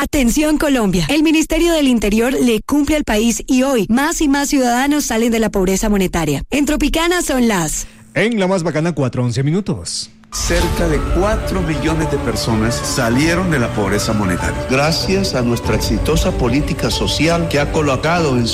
Atención Colombia, el Ministerio del Interior le cumple al país y hoy más y más ciudadanos salen de la pobreza monetaria. En Tropicana son las... En la más bacana, 4:11. Cerca de 4 millones de personas salieron de la pobreza monetaria. Gracias a nuestra exitosa política social que ha colocado en